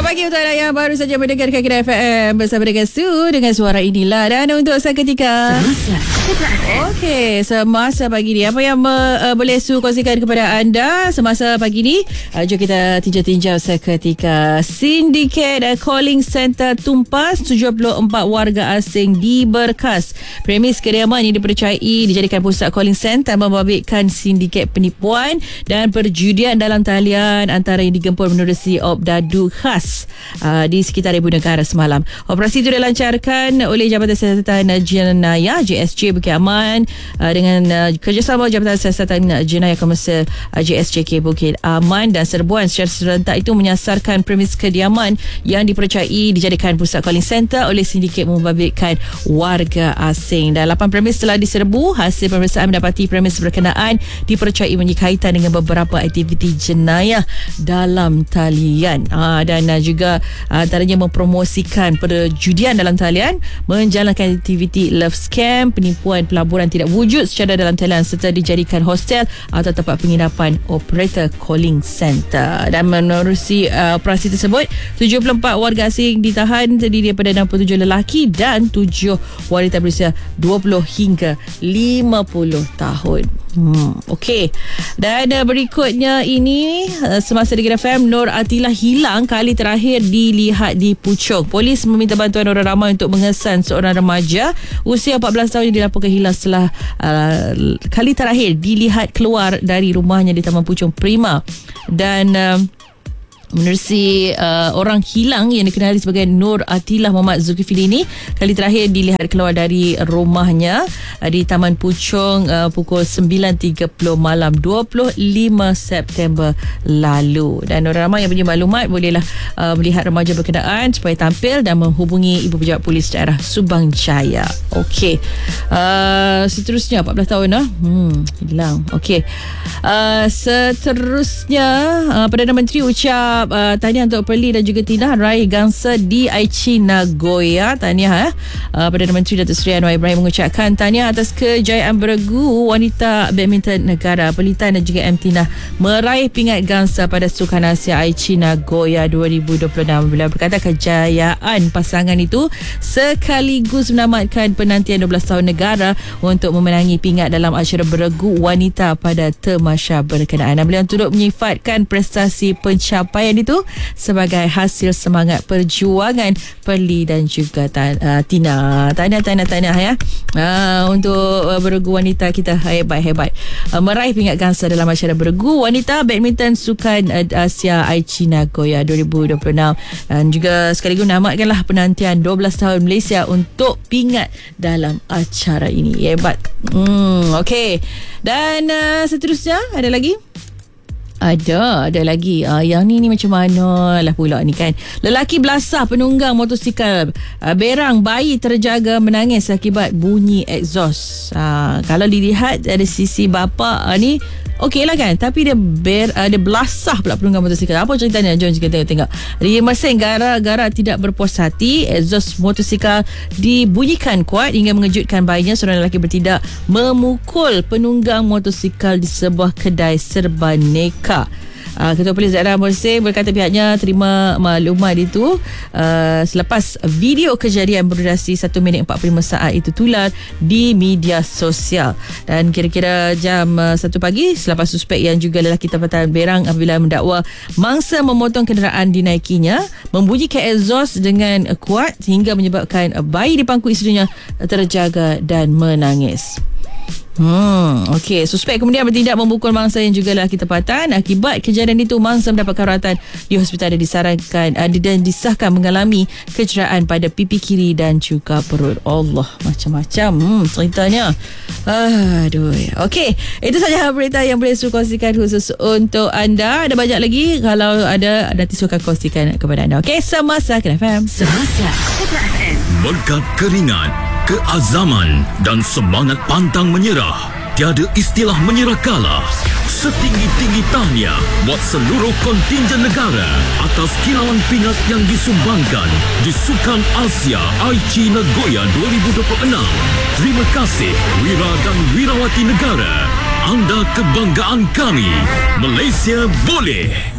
pagi untuk anda yang baru saja mendengarkan Kira FM bersama dengan Su dengan suara inilah. Dan untuk seketika semasa pagi ni, apa yang boleh Su kongsikan kepada anda semasa pagi ni? Jom kita tinjau seketika. Sindiket calling center tumpas, 74 warga asing diberkas. Premis kediaman yang dipercayai dijadikan pusat calling center membabitkan sindiket penipuan dan perjudian dalam talian antara yang digempur menerusi Obdadu khas di sekitar Ibu Negara semalam. Operasi itu dilancarkan oleh Jabatan Siasatan Jenayah JSJ Bukit Aman dengan kerjasama Jabatan Siasatan Jenayah Komersial JSJK Bukit Aman, dan serbuan secara serentak itu menyasarkan premis kediaman yang dipercayai dijadikan pusat calling center oleh sindiket membabitkan warga asing. Dan 8 premis telah diserbu. Hasil pemeriksaan mendapati premis berkenaan dipercayai mempunyai kaitan dengan beberapa aktiviti jenayah dalam talian. Dan juga antaranya mempromosikan perjudian dalam talian, menjalankan aktiviti love scam, penipuan pelaburan tidak wujud secara dalam talian, serta dijadikan hostel atau tempat penginapan operator calling center. Dan menerusi operasi tersebut, 74 warga asing ditahan, terdiri daripada 67 lelaki dan 7 wanita berusia 20 hingga 50 tahun. Okey. Dan berikutnya ini, semasa di Kira FM, Nur Athilah hilang kali terakhir dilihat di Puchong. Polis meminta bantuan orang ramai untuk mengesan seorang remaja usia 14 tahun yang dilaporkan hilang setelah kali terakhir dilihat keluar dari rumahnya di Taman Puchong Prima. Dan menerusi orang hilang yang dikenali sebagai Nur Athilah Muhammad Zulkifli ini kali terakhir dilihat keluar dari rumahnya di Taman Puchong pukul 9.30 malam 25 September lalu. Dan orang ramai yang punya maklumat bolehlah melihat remaja berkenaan supaya tampil dan menghubungi Ibu Pejabat Polis Daerah Subang Jaya. Okey. Seterusnya 14 tahun hilang. Okey. Seterusnya Perdana Menteri ucap tahniah untuk Perli dan juga Tina raih gangsa di Aichi Nagoya. Tahniah Perdana Menteri Datuk Seri Anwar Ibrahim mengucapkan tahniah atas kejayaan beregu wanita badminton negara. Perli Tan dan juga Tina meraih pingat gangsa pada Sukan Asia Aichi Nagoya 2026. Bila berkata kejayaan pasangan itu sekaligus menamatkan penantian 12 tahun negara untuk memenangi pingat dalam acara beregu wanita pada tamasya berkenaan. Beliau turut menyifatkan prestasi pencapaian itu sebagai hasil semangat perjuangan Perli dan juga Tina. Tahniah ya untuk beregu wanita kita, hebat meraih pingat gangsa dalam acara beregu wanita badminton Sukan Asia Aichi Nagoya 2026, dan juga sekaligus menamatkanlah penantian 12 tahun Malaysia untuk pingat dalam acara ini. Hebat. Okey. Dan seterusnya ada lagi. Ada lagi. Yang ni macam mana lah pula ni kan. Lelaki belasah penunggang motosikal berang bayi terjaga menangis akibat bunyi exhaust. Kalau dilihat dari sisi bapa ni okey lah kan, tapi dia belasah pula penunggang motosikal. Apa ceritanya? Jom kita tengok. Dia mesin gara-gara tidak berpuas hati, exhaust motosikal dibunyikan kuat hingga mengejutkan bayinya. Seorang lelaki bertindak memukul penunggang motosikal di sebuah kedai serba neka. Ketua Polis Daerah Mersing berkata pihaknya terima maklumat itu selepas video kejadian berdurasi 1 minit 45 saat itu tular di media sosial. Dan kira-kira jam 1 pagi, selepas suspek yang juga lelaki tempatan berang apabila mendakwa mangsa memotong kenderaan dinaikinya membunyikan exhaust dengan kuat hingga menyebabkan bayi di pangku isterinya terjaga dan menangis. Okey, suspek kemudian bertindak memukul mangsa yang juga lelaki tempatan. Akibat kejadian itu, mangsa mendapat rawatan di hospital dan disarankan dan disahkan mengalami kecederaan pada pipi kiri dan juga perut. Allah, macam-macam ceritanya. Aduh. Okey, itu saja berita yang boleh Su kongsikan khusus untuk anda. Ada banyak lagi, kalau ada nanti Su akan kongsikan kepada anda. Okey, semasa Kira FM. Semasa Kira FM. Berkat keringat, keazaman dan semangat pantang menyerah, tiada istilah menyerah kalah. Setinggi-tinggi tahniah buat seluruh kontingen negara atas kilauan pingat yang disumbangkan di Sukan Asia Aichi Nagoya 2026. Terima kasih Wira dan Wirawati negara. Anda kebanggaan kami. Malaysia boleh.